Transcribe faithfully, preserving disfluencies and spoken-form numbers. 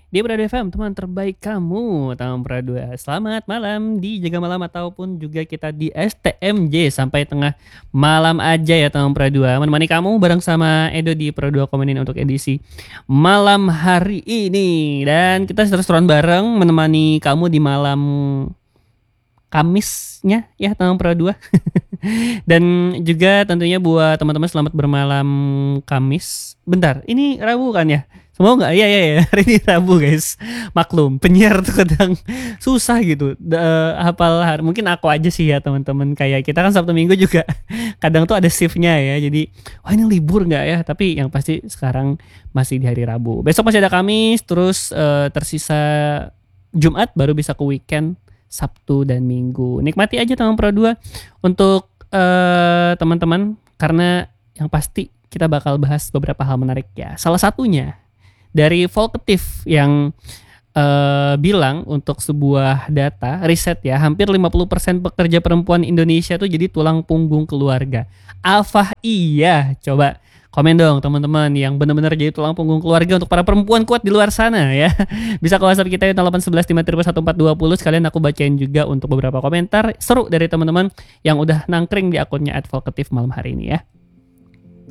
Di Pradu F M, teman terbaik kamu, Taman Pradua. Selamat malam di Jaga Malam ataupun juga kita di S T M J sampai tengah malam aja ya Taman Pradua. Menemani kamu bareng sama Edo di Pradua Komunin untuk edisi malam hari ini. Dan kita terus-terusan bareng menemani kamu di malam Kamisnya ya Taman Pradua. Dan juga tentunya buat teman-teman selamat bermalam Kamis. Bentar, ini Rabu kan ya? Semua nggak? Iya iya ya. Hari ini Rabu guys. Maklum, penyiar tuh kadang susah gitu. Da, hafal hari. Mungkin aku aja sih ya teman-teman. Kayak kita kan Sabtu Minggu juga kadang tuh ada shiftnya ya. Jadi wah ini libur nggak ya? Tapi yang pasti sekarang masih di hari Rabu. Besok masih ada Kamis. Terus uh, tersisa Jumat baru bisa ke weekend. Sabtu dan Minggu. Nikmati aja Taman Pradua untuk uh, teman-teman karena yang pasti kita bakal bahas beberapa hal menarik ya. Salah satunya dari Volkatif yang uh, bilang untuk sebuah data riset ya, hampir lima puluh persen pekerja perempuan Indonesia tuh jadi tulang punggung keluarga. Apa iya? Coba komen dong teman-teman yang benar-benar jadi tulang punggung keluarga untuk para perempuan kuat di luar sana ya. Bisa ke WhatsApp kita nol delapan satu satu lima tiga satu empat dua nol. Sekalian aku bacain juga untuk beberapa komentar seru dari teman-teman yang udah nangkring di akunnya at volkatif malam hari ini ya.